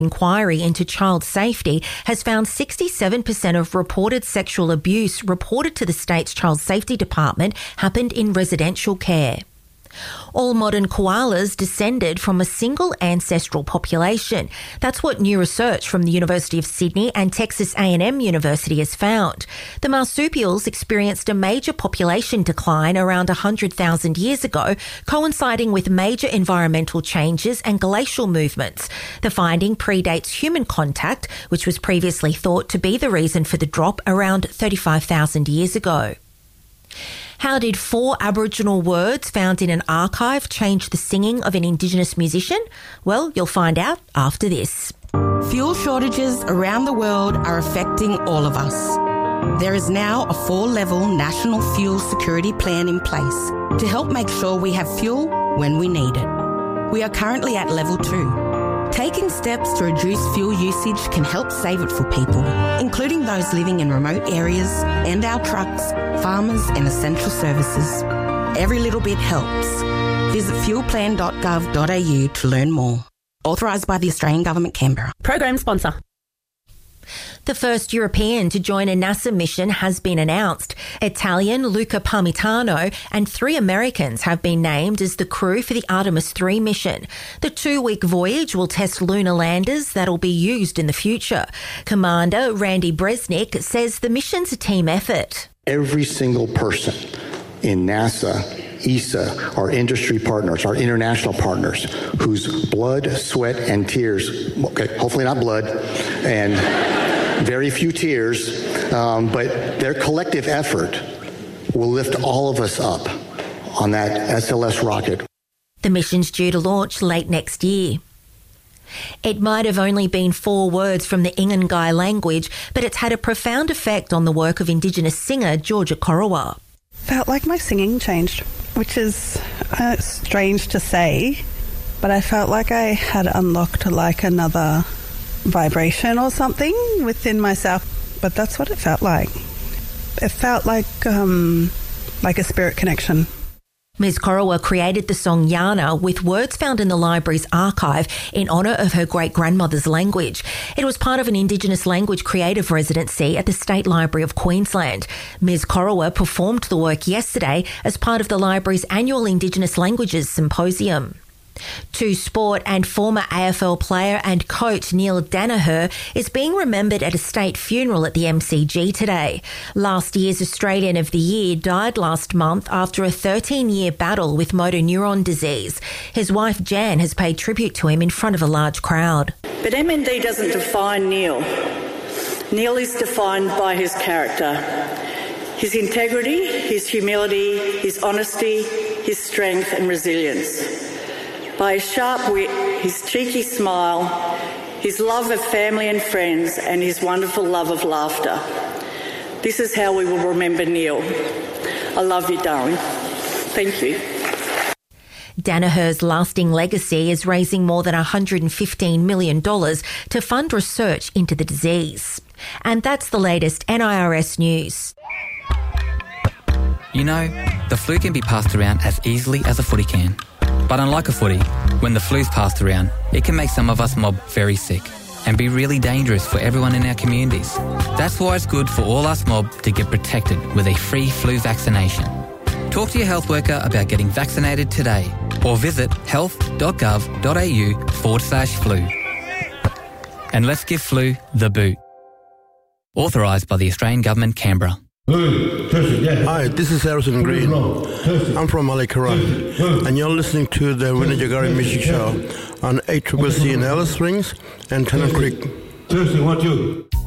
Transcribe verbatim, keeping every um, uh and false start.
inquiry into child safety has found sixty-seven percent of reported sexual abuse reported to the state's Child Safety Department happened in residential care. All modern koalas descended from a single ancestral population. That's what new research from the University of Sydney and Texas A and M University has found. The marsupials experienced a major population decline around one hundred thousand years ago, coinciding with major environmental changes and glacial movements. The finding predates human contact, which was previously thought to be the reason for the drop around thirty-five thousand years ago. How did four Aboriginal words found in an archive change the singing of an Indigenous musician? Well, you'll find out after this. Fuel shortages around the world are affecting all of us. There is now a four-level national fuel security plan in place to help make sure we have fuel when we need it. We are currently at level two. Taking steps to reduce fuel usage can help save it for people, including those living in remote areas and our trucks, farmers and essential services. Every little bit helps. Visit fuel plan dot gov dot a u to learn more. Authorised by the Australian Government, Canberra. Program sponsor. The first European to join a NASA mission has been announced. Italian Luca Parmitano and three Americans have been named as the crew for the Artemis three mission. The two-week voyage will test lunar landers that'll be used in the future. Commander Randy Bresnik says the mission's a team effort. Every single person in NASA, E S A, our industry partners, our international partners, whose blood, sweat, and tears, okay, hopefully not blood, and very few tears, um, but their collective effort will lift all of us up on that S L S rocket. The mission's due to launch late next year. It might have only been four words from the Ingangai language, but it's had a profound effect on the work of Indigenous singer Georgia Korowa. Felt like my singing changed, which is uh, strange to say, but I felt like I had unlocked like another vibration or something within myself, but that's what it felt like. It felt like um, like a spirit connection. Miz Korowa created the song Yana with words found in the library's archive in honour of her great-grandmother's language. It was part of an Indigenous language creative residency at the State Library of Queensland. Miz Korowa performed the work yesterday as part of the library's annual Indigenous Languages Symposium. To sport, and former A F L player and coach Neil Daniher is being remembered at a state funeral at the M C G today. Last year's Australian of the Year died last month after a thirteen-year battle with motor neuron disease. His wife Jan has paid tribute to him in front of a large crowd. But M N D doesn't define Neil. Neil is defined by his character. His integrity, his humility, his honesty, his strength and resilience. By his sharp wit, his cheeky smile, his love of family and friends, and his wonderful love of laughter. This is how we will remember Neil. I love you, darling. Thank you. Daniher's lasting legacy is raising more than one hundred fifteen million dollars to fund research into the disease. And that's the latest N I R S news. You know, the flu can be passed around as easily as a footy can. But unlike a footy, when the flu's passed around, it can make some of us mob very sick and be really dangerous for everyone in our communities. That's why it's good for all us mob to get protected with a free flu vaccination. Talk to your health worker about getting vaccinated today or visit health.gov.au forward slash flu. And let's give flu the boot. Authorised by the Australian Government, Canberra. Hi, this is Harrison Green. I'm from Malikara, and you're listening to the Winajagari Music Show on A C C C in Alice Springs and Tennant Creek. Thursday, what you?